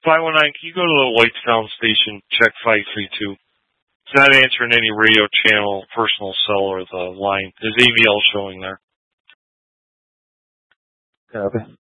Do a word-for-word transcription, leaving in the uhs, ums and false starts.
five one nine, can you go to the Whitestown station, check five three two? It's not answering any radio channel, personal cell, or the line. Is A V L showing there? Copy.